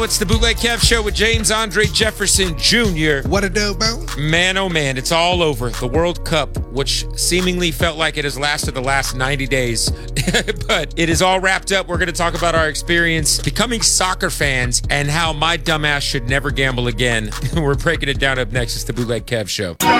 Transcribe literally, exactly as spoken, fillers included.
It's the Bootleg Kev Show with James Andre Jefferson Junior What it do, bro? Man, oh man, it's all over. The World Cup, which seemingly felt like it has lasted the last ninety days. But it is all wrapped up. We're going to talk about our experience becoming soccer fans and how my dumbass should never gamble again. We're breaking it down up next. It's the Bootleg Kev Show.